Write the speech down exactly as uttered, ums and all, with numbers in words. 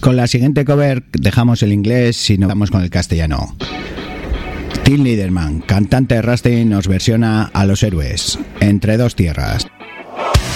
Con la siguiente cover dejamos el inglés y nos vamos con el castellano. Till Lindemann, cantante de Rammstein, nos versiona a Los Héroes, Entre dos tierras.